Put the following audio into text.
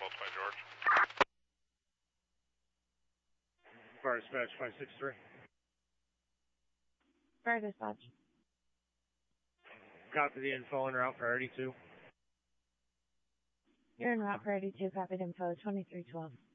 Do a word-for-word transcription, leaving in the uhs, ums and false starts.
multiply George. Fire dispatch five six three. Fire dispatch. Copy the info en route priority two. You're en route priority two, copied info twenty-three twelve.